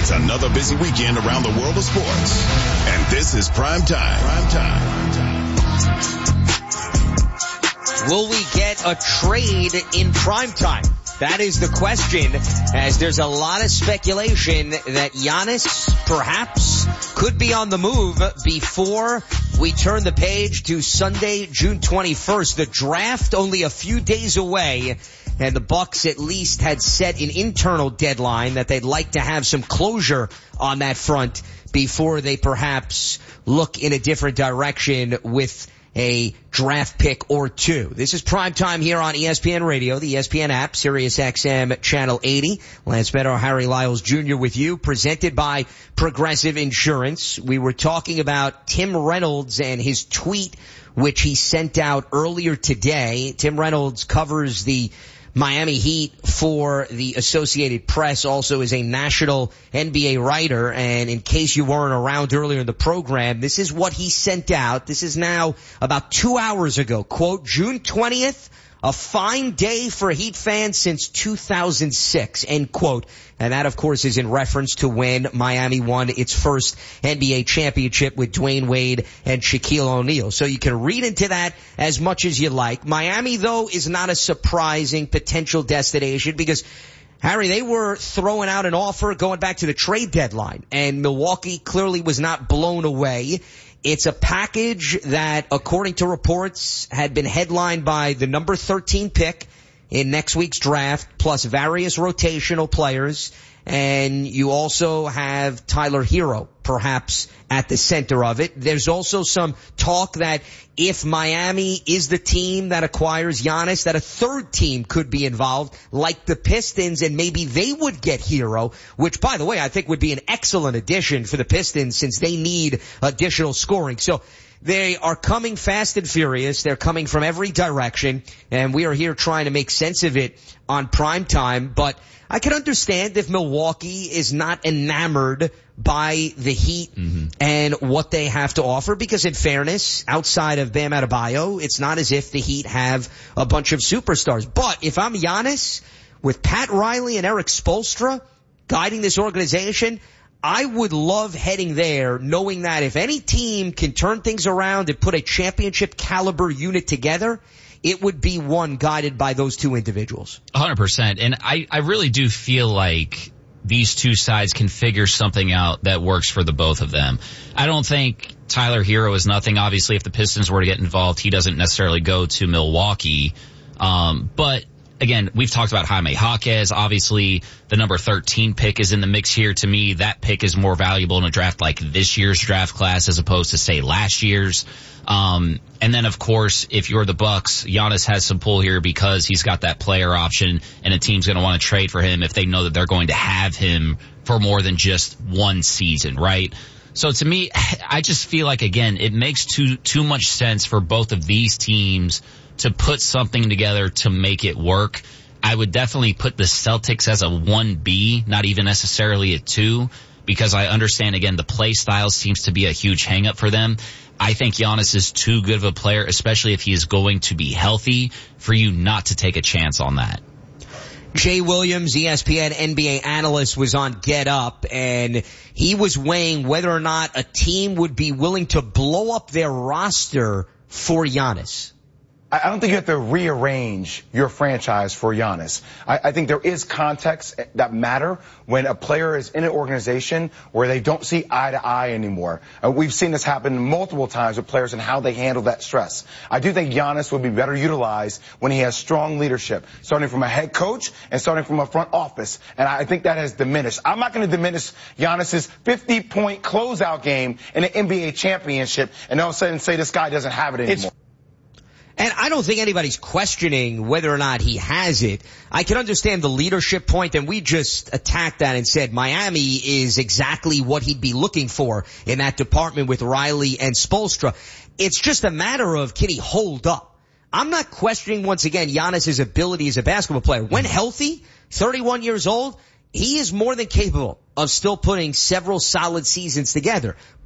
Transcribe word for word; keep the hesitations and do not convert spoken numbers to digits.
It's another busy weekend around the world of sports. And this is Prime Time. Prime Time. Will we get a trade in prime time? That is the question, as there's a lot of speculation that Giannis perhaps could be on the move before we turn the page to Sunday, June twenty-first. The draft only a few days away, and the Bucks at least had set an internal deadline that they'd like to have some closure on that front before they perhaps look in a different direction with a draft pick or two. This is Prime Time here on E S P N Radio, the E S P N app, Sirius X M Channel eighty. Lance Meadow, Harry Lyles Junior with you, presented by Progressive Insurance. We were talking about Tim Reynolds and his tweet, which he sent out earlier today. Tim Reynolds covers the Miami Heat for the Associated Press, also is a national N B A writer, and in case you weren't around earlier in the program, this is what he sent out. This is now about two hours ago. Quote, June twentieth, a fine day for Heat fans since two thousand six, end quote. And that, of course, is in reference to when Miami won its first N B A championship with Dwayne Wade and Shaquille O'Neal. So you can read into that as much as you like. Miami, though, is not a surprising potential destination because, Harry, they were throwing out an offer going back to the trade deadline, and Milwaukee clearly was not blown away. It's a package that, according to reports, had been headlined by the number thirteen pick in next week's draft, plus various rotational players, and you also have Tyler Hero, perhaps, at the center of it. There's also some talk that if Miami is the team that acquires Giannis, that a third team could be involved, like the Pistons, and maybe they would get Hero, which, by the way, I think would be an excellent addition for the Pistons since they need additional scoring. So they are coming fast and furious. They're coming from every direction, and we are here trying to make sense of it on Prime Time. But I can understand if Milwaukee is not enamored by the Heat mm-hmm. and what they have to offer, because in fairness, outside of Bam Adebayo, it's not as if the Heat have a bunch of superstars. But if I'm Giannis, with Pat Riley and Eric Spoelstra guiding this organization, I would love heading there knowing that if any team can turn things around and put a championship caliber unit together, it would be one guided by those two individuals. one hundred percent. And I, I really do feel like these two sides can figure something out that works for the both of them. I don't think Tyler Hero is nothing. Obviously, if the Pistons were to get involved, he doesn't necessarily go to Milwaukee. Um, but again, we've talked about Jaime Jaquez. Obviously, the number thirteen pick is in the mix here. To me, that pick is more valuable in a draft like this year's draft class as opposed to, say, last year's. Um, and then, of course, if you're the Bucks, Giannis has some pull here because he's got that player option, and a team's going to want to trade for him if they know that they're going to have him for more than just one season, right? So to me, I just feel like, again, it makes too too much sense for both of these teams to put something together to make it work. I would definitely put the Celtics as a one B, not even necessarily a two, because I understand, again, the play style seems to be a huge hang-up for them. I think Giannis is too good of a player, especially if he is going to be healthy, for you not to take a chance on that. Jay Williams, E S P N N B A analyst, was on Get Up, and he was weighing whether or not a team would be willing to blow up their roster for Giannis. I don't think you have to rearrange your franchise for Giannis. I, I think there is context that matter when a player is in an organization where they don't see eye to eye anymore. Uh, we've seen this happen multiple times with players and how they handle that stress. I do think Giannis would be better utilized when he has strong leadership, starting from a head coach and starting from a front office. And I think that has diminished. I'm not going to diminish Giannis's fifty-point closeout game in an N B A championship and all of a sudden say this guy doesn't have it anymore. It's And I don't think anybody's questioning whether or not he has it. I can understand the leadership point, and we just attacked that and said Miami is exactly what he'd be looking for in that department with Riley and Spoelstra. It's just a matter of, can he hold up? I'm not questioning, once again, Giannis's ability as a basketball player. When healthy, thirty-one years old, he is more than capable of still putting several solid seasons together.